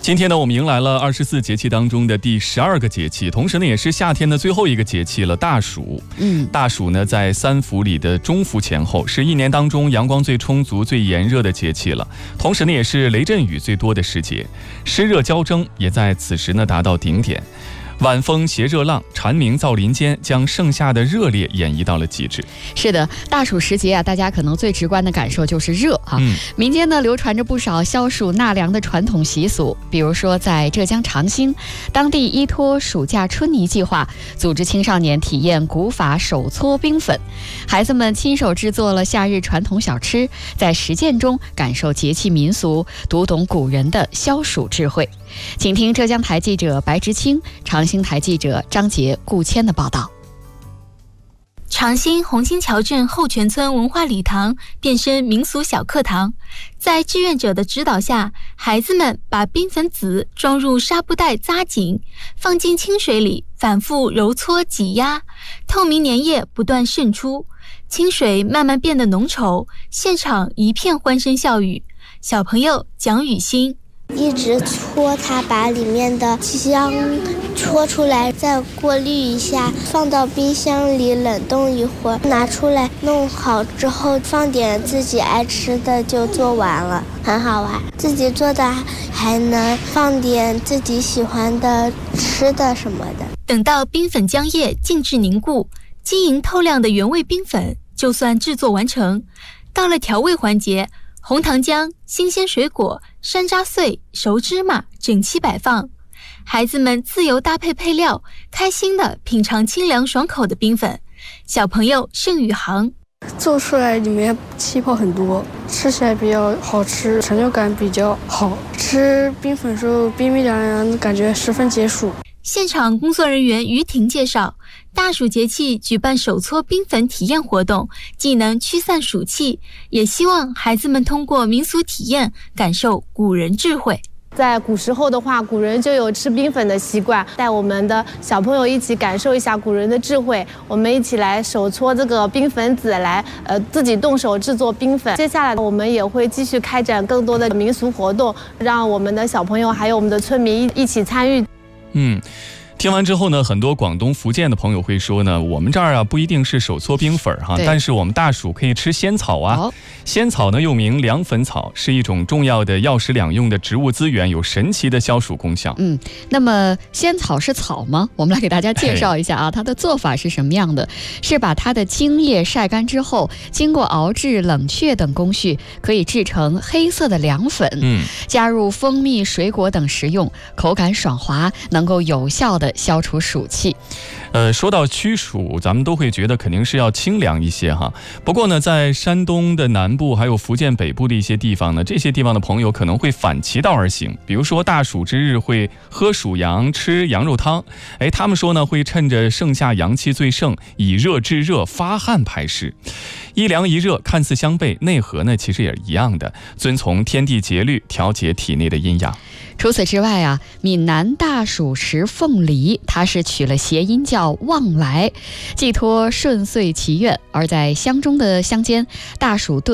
今天呢，我们迎来了24节气当中的第12个节气，同时呢，也是夏天的最后一个节气了，大暑。大暑呢，在3伏里的中伏前后，是一年当中阳光最充足、最炎热的节气了。同时呢，也是雷阵雨最多的时节，湿热交蒸，也在此时呢达到顶点。晚风携热浪，蝉鸣噪林间，将盛夏的热烈演绎到了极致。 是的，大暑时节啊，大家可能最直观的感受就是热啊。民间呢流传着不少消暑纳凉的传统习俗，比如说在浙江长兴，当地依托暑假春泥计划，组织青少年体验古法手搓冰粉，孩子们亲手制作了夏日传统小吃，在实践中感受节气民俗，读懂古人的消暑智慧。请听浙江台记者白直清、长兴台记者张杰、顾谦的报道。 长兴红星桥镇后泉村文化礼堂变身民俗小课堂，在志愿者的指导下，孩子们把冰粉籽装入纱布袋扎紧，放进清水里反复揉搓挤压，透明粘液不断渗出，清水慢慢变得浓稠，现场一片欢声笑语。小朋友蒋雨欣一直搓它，把里面的香搓出来，再过滤一下，放到冰箱里冷冻一会儿，拿出来弄好之后，放点自己爱吃的就做完了，很好玩。自己做的还能放点自己喜欢的吃的什么的。 等到冰粉浆液静置凝固，晶莹透亮的原味冰粉就算制作完成。到了调味环节，红糖浆、新鲜水果、山楂碎、熟芝麻整齐摆放，孩子们自由搭配配料，开心地品尝清凉爽口的冰粉。小朋友盛宇航做出来里面气泡很多，吃起来比较好吃，成就感比较好，吃冰粉时候冰冰凉凉，感觉十分解暑。 现场工作人员于婷介绍，大暑节气举办手搓冰粉体验活动，既能驱散暑气，也希望孩子们通过民俗体验感受古人智慧。 在古时候的话，古人就有吃冰粉的习惯，带我们的小朋友一起感受一下古人的智慧。我们一起来手搓这个冰粉籽，来自己动手制作冰粉。接下来我们也会继续开展更多的民俗活动，让我们的小朋友还有我们的村民一起参与。 听完之后呢，很多广东、福建的朋友会说呢，我们这儿啊不一定是手搓冰粉哈，但是我们大暑可以吃仙草啊。仙草呢又名凉粉草，是一种重要的药食两用的植物资源，有神奇的消暑功效。 那么仙草是草吗？我们来给大家介绍一下啊，它的做法是什么样的？是把它的茎叶晒干之后，经过熬制、冷却等工序，可以制成黑色的凉粉。加入蜂蜜、水果等食用，口感爽滑，能够有效的消除暑气。 说到驱暑，咱们都会觉得肯定是要清凉一些哈。不过呢，在山东的南部还有福建北部的一些地方呢，这些地方的朋友可能会反其道而行，比如说大暑之日会喝暑阳、吃羊肉汤。他们说呢，会趁着盛夏阳气最盛，以热制热，发汗排湿。一凉一热看似相悖，内核呢其实也是一样的，遵从天地节律，调节体内的阴阳。 除此之外啊，闽南大暑食凤梨，它是取了谐音叫旺来，寄托顺遂祈愿。而在乡中的乡间，大暑